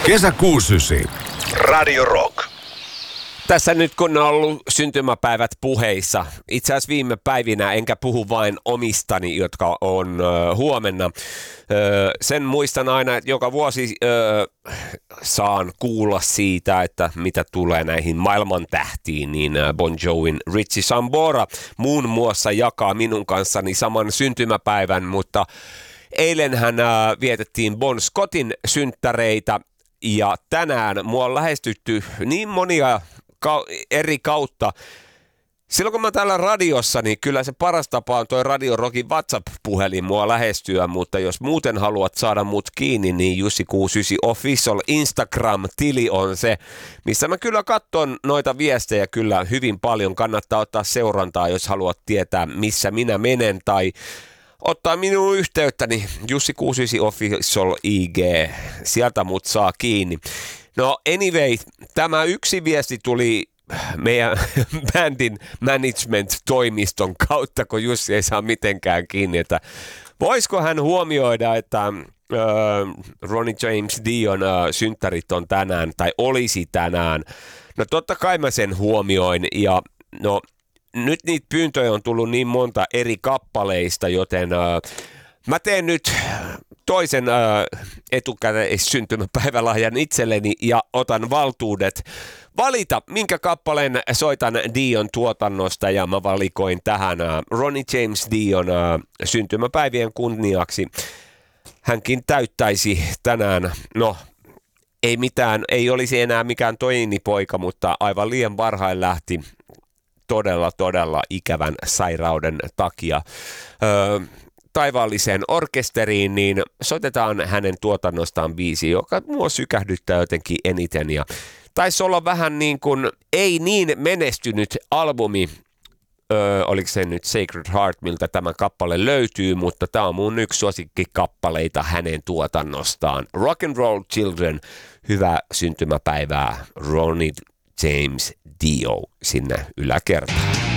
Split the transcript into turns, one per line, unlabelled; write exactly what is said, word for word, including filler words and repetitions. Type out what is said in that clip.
Kesäkuusysi. Radio Rock.
Tässä nyt kun on ollut syntymäpäivät puheissa, itse asiassa viime päivinä, enkä puhu vain omistani, jotka on ö, huomenna. Ö, sen muistan aina, että joka vuosi ö, saan kuulla siitä, että mitä tulee näihin maailman tähtiin, niin Bon Jovin Richie Sambora muun muassa jakaa minun kanssani saman syntymäpäivän, mutta eilenhän ö, vietettiin Bon Scottin synttäreitä ja tänään mua on lähestytty niin monia Ka- eri kautta. Silloin kun mä täällä radiossa, niin kyllä se paras tapa on toi Radio Rockin WhatsApp-puhelin mua lähestyä, mutta jos muuten haluat saada mut kiinni, niin Jussi kuusikymmentäyhdeksän Official Instagram-tili on se, missä mä kyllä katson noita viestejä kyllä hyvin paljon. Kannattaa ottaa seurantaa, jos haluat tietää, missä minä menen tai ottaa minun yhteyttäni Jussi kuusikymmentäyhdeksän Official I G, sieltä mut saa kiinni. No anyway, tämä yksi viesti tuli meidän bändin management-toimiston kautta, kun Jussi ei saa mitenkään kiinni, että voisiko hän huomioida, että äh, Ronnie James Dion äh, synttärit on tänään tai olisi tänään. No totta kai mä sen huomioin ja no nyt niitä pyyntöjä on tullut niin monta eri kappaleista, joten äh, mä teen nyt toisen äh, etukäteissyntymäpäivälahjan itselleni ja otan valtuudet valita, minkä kappaleen soitan Dion tuotannosta ja mä valikoin tähän äh, Ronnie James Dion äh, syntymäpäivien kunniaksi. Hänkin täyttäisi tänään, no ei mitään, ei olisi enää mikään toinipoika, mutta aivan liian varhain lähti todella, todella ikävän sairauden takia Öö, taivaalliseen orkesteriin, niin soitetaan hänen tuotannostaan biisi, joka mua sykähdyttää jotenkin eniten. Ja taisi olla vähän niin kuin ei niin menestynyt albumi, öö, oliko se nyt Sacred Heart, miltä tämä kappale löytyy, mutta tämä on mun yksi suosikkikappaleita hänen tuotannostaan. Rock and Roll Children, hyvää syntymäpäivää Ronnie James Dio sinne yläkertaan.